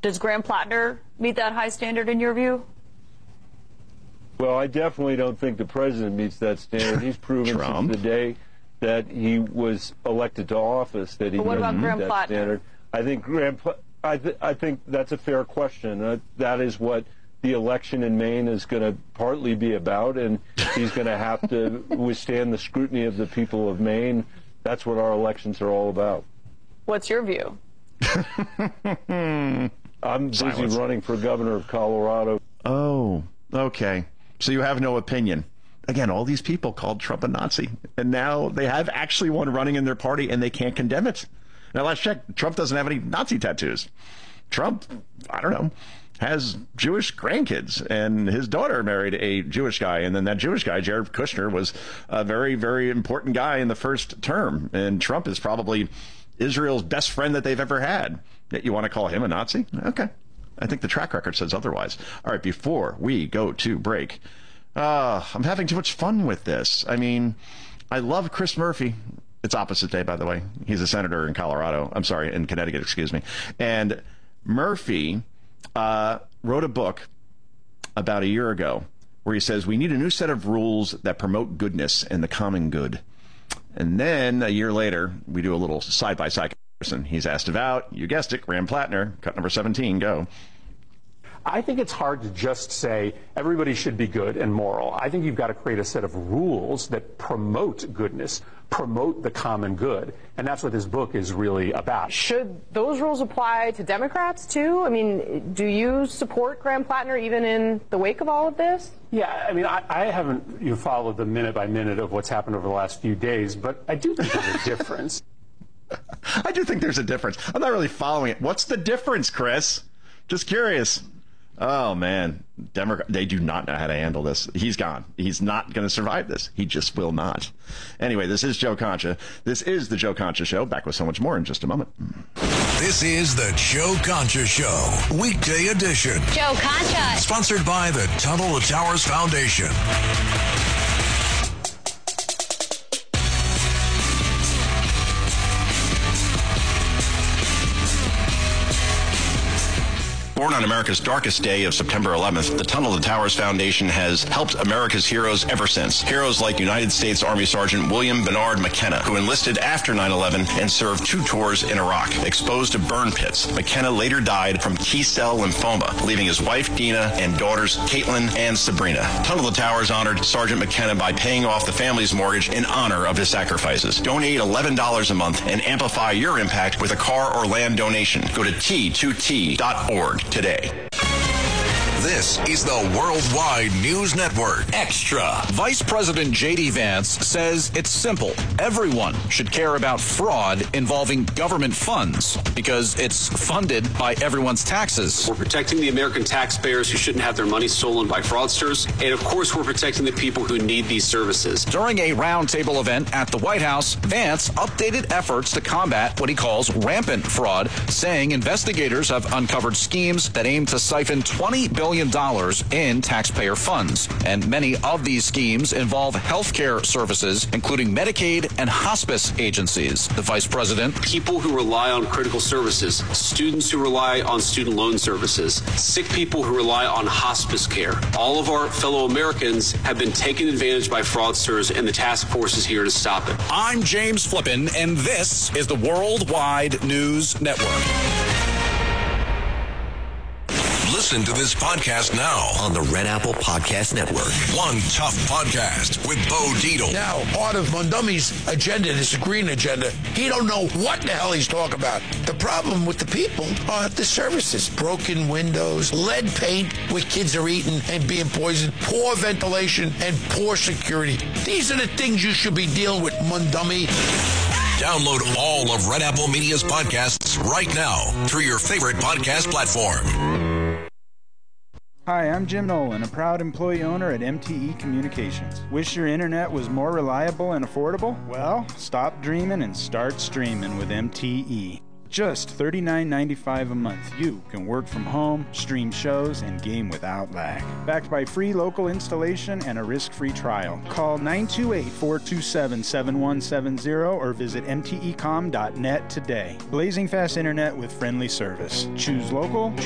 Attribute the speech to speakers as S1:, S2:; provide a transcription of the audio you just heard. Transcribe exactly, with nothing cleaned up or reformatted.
S1: Does Graham Plattner meet that high standard in your view?
S2: Well, I definitely don't think the president meets that standard. He's proven
S3: Trump.
S2: since the day that he was elected to office that he
S1: But what
S2: doesn't
S1: about
S2: meet
S1: Graham
S2: that
S1: Plattner?
S2: standard. I think Graham, I, th- I think that's a fair question. Uh, that is what the election in Maine is going to partly be about, and he's going to have to withstand the scrutiny of the people of Maine. That's what our elections are all about.
S1: What's your view?
S2: I'm busy
S3: Silence.
S2: running for governor of Colorado.
S3: Oh, okay. So you have no opinion. Again, all these people called Trump a Nazi, and now they have actually one running in their party, and they can't condemn it. Now, last check, Trump doesn't have any Nazi tattoos. Trump, I don't know, has Jewish grandkids, and his daughter married a Jewish guy, and then that Jewish guy, Jared Kushner, was a very, very important guy in the first term, and Trump is probably Israel's best friend that they've ever had. Yet you want to call him a Nazi? Okay. I think the track record says otherwise. All right, before we go to break, uh, I'm having too much fun with this. I mean, I love Chris Murphy. It's opposite day, by the way. He's a senator in Colorado. I'm sorry, in Connecticut, excuse me. And Murphy uh, wrote a book about a year ago where he says, we need a new set of rules that promote goodness and the common good. And then a year later, we do a little side-by-side comparison. He's asked about, you guessed it, Graham Plattner, cut number seventeen, go.
S4: I think it's hard to just say everybody should be good and moral. I think you've got to create a set of rules that promote goodness, promote the common good. And that's what this book is really about.
S5: Should those rules apply to Democrats, too? I mean, do you support Graham Plattner even in the wake of all of this?
S4: Yeah, I mean, I, I haven't you know, followed the minute by minute of what's happened over the last few days, but I do think there's a difference.
S3: I do think there's a difference. I'm not really following it. What's the difference, Chris? Just curious. Oh, man. Democrat, they do not know how to handle this. He's gone. He's not going to survive this. He just will not. Anyway, this is Joe Concha. This is the Joe Concha Show. Back with so much more in just a moment.
S6: This is the Joe Concha Show, weekday edition.
S7: Joe Concha.
S6: Sponsored by the Tunnel to Towers Foundation.
S8: Born on America's darkest day of September eleventh, the Tunnel to Towers Foundation has helped America's heroes ever since. Heroes like United States Army Sergeant William Bernard McKenna, who enlisted after nine eleven and served two tours in Iraq, exposed to burn pits. McKenna later died from T-cell lymphoma, leaving his wife Dina and daughters Caitlin and Sabrina. Tunnel to Towers honored Sergeant McKenna by paying off the family's mortgage in honor of his sacrifices. Donate eleven dollars a month and amplify your impact with a car or land donation. Go to T two T dot org today.
S6: This is the Worldwide News Network.
S9: Extra. Vice President J D. Vance says it's simple. Everyone should care about fraud involving government funds because it's funded by everyone's taxes.
S10: We're protecting the American taxpayers who shouldn't have their money stolen by fraudsters. And of course, we're protecting the people who need these services.
S9: During a roundtable event at the White House, Vance updated efforts to combat what he calls rampant fraud, saying investigators have uncovered schemes that aim to siphon twenty billion dollars in taxpayer funds. And many of these schemes involve healthcare services, including Medicaid and hospice agencies. The vice president.
S10: People who rely on critical services, students who rely on student loan services, sick people who rely on hospice care. All of our fellow Americans have been taken advantage by fraudsters, and the task force is here to stop it.
S9: I'm James Flippin, and this is the Worldwide News Network.
S6: Listen to this podcast now
S11: on the Red Apple Podcast Network.
S6: One Tough Podcast with Bo Dietl.
S12: Now, part of Mondomi's agenda, this green agenda, he don't know what the hell he's talking about. The problem with the people are the services. Broken windows, lead paint where kids are eating and being poisoned, poor ventilation, and poor security. These are the things you should be dealing with, Mondomi.
S6: Download all of Red Apple Media's podcasts right now through your favorite podcast platform.
S13: Hi, I'm Jim Nolan, a proud employee owner at M T E Communications. Wish your internet was more reliable and affordable? Well, stop dreaming and start streaming with M T E. Just thirty-nine ninety-five a month, you can work from home, stream shows, and game without lag. Backed by free local installation and a risk-free trial. Call nine two eight, four two seven, seven one seven zero or visit M T E com dot net today. Blazing fast internet with friendly service. Choose local.